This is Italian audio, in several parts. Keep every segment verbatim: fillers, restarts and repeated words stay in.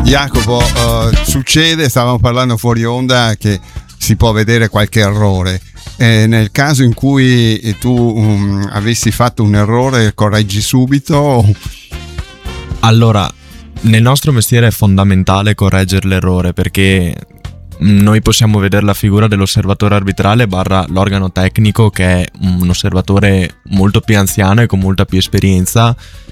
Jacopo, uh, succede, stavamo parlando fuori onda, che si può vedere qualche errore. Eh, nel caso in cui tu um, avessi fatto un errore, correggi subito? Allora, nel nostro mestiere è fondamentale correggere l'errore, perché noi possiamo vedere la figura dell'osservatore arbitrale barra l'organo tecnico, che è un osservatore molto più anziano e con molta più esperienza.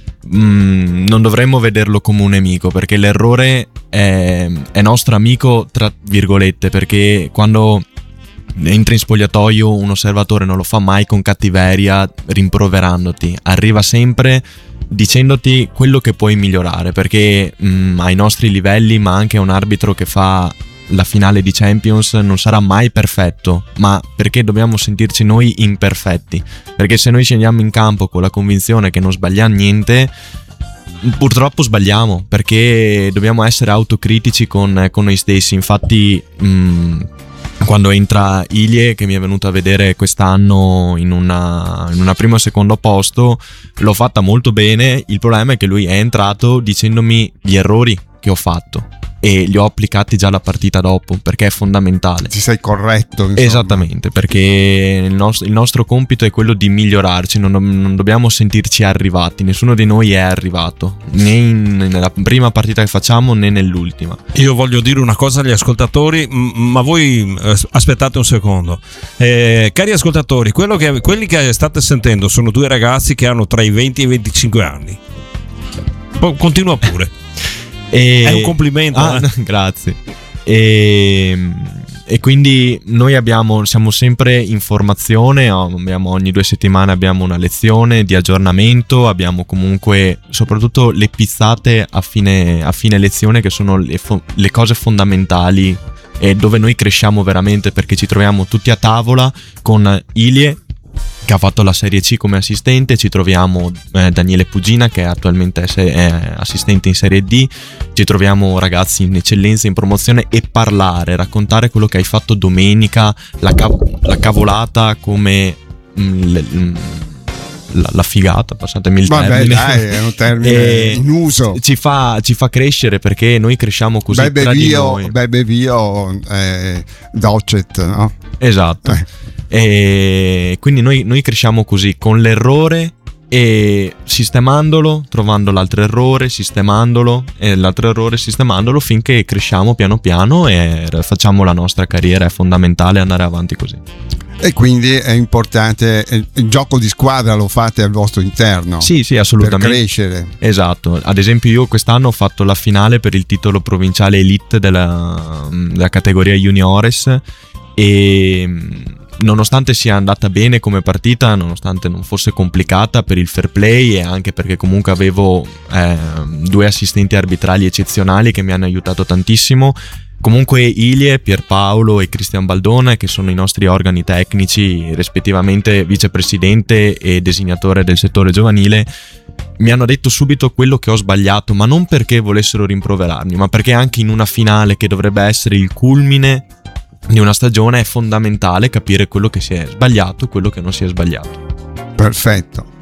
Mm, non dovremmo vederlo come un nemico, perché l'errore è, è nostro amico tra virgolette, perché quando entri in spogliatoio un osservatore non lo fa mai con cattiveria rimproverandoti, arriva sempre dicendoti quello che puoi migliorare, perché mm, ai nostri livelli, ma anche un arbitro che fa la finale di Champions non sarà mai perfetto, ma perché dobbiamo sentirci noi imperfetti, perché se noi scendiamo in campo con la convinzione che non sbagliamo niente, purtroppo sbagliamo, perché dobbiamo essere autocritici con, con noi stessi. Infatti mh, quando entra Ilie, che mi è venuto a vedere quest'anno in una, in una primo o secondo posto, l'ho fatta molto bene. Il problema è che lui è entrato dicendomi gli errori che ho fatto e li ho applicati già la partita dopo, perché è fondamentale. Ti sei corretto, insomma. Esattamente, perché il nostro, il nostro compito è quello di migliorarci, non, non dobbiamo sentirci arrivati, nessuno di noi è arrivato, né in, nella prima partita che facciamo né nell'ultima. Io voglio dire una cosa agli ascoltatori, ma voi aspettate un secondo. Eh, cari ascoltatori, quello che, quelli che state sentendo sono due ragazzi che hanno tra i venti e i venticinque anni. Continua pure. E... è un complimento. Ah, eh? Grazie. E... e quindi noi abbiamo, siamo sempre in formazione, abbiamo, ogni due settimane abbiamo una lezione di aggiornamento, abbiamo comunque soprattutto le pizzate a fine, a fine lezione, che sono le, fo- le cose fondamentali e dove noi cresciamo veramente, perché ci troviamo tutti a tavola con Ilie, che ha fatto la Serie C come assistente, ci troviamo eh, Daniele Pugina, che attualmente è, se- è assistente in Serie D, ci troviamo ragazzi in eccellenza, in promozione, e parlare, raccontare quello che hai fatto domenica, la, cav- la cavolata come mh, le, mh, la, la figata, passatemi il Vabbè, termine. Dai, è un termine in uso. Ci fa, ci fa crescere, perché noi cresciamo così Bebe tra vio, di noi. Bebe vio eh, docet, no? Esatto. Eh. E quindi noi, noi cresciamo così, con l'errore e sistemandolo, trovando l'altro errore, sistemandolo e l'altro errore, sistemandolo, finché cresciamo piano piano e facciamo la nostra carriera. È fondamentale andare avanti così. E quindi è importante, il gioco di squadra lo fate al vostro interno. Sì, sì, assolutamente. Per crescere. Esatto. Ad esempio io quest'anno ho fatto la finale per il titolo provinciale elite della, della categoria juniores, e nonostante sia andata bene come partita, nonostante non fosse complicata per il fair play e anche perché comunque avevo eh, due assistenti arbitrali eccezionali che mi hanno aiutato tantissimo, comunque Ilie, Pierpaolo e Cristian Baldone, che sono i nostri organi tecnici, rispettivamente vicepresidente e designatore del settore giovanile, mi hanno detto subito quello che ho sbagliato, ma non perché volessero rimproverarmi, ma perché anche in una finale che dovrebbe essere il culmine di una stagione è fondamentale capire quello che si è sbagliato e quello che non si è sbagliato. Perfetto.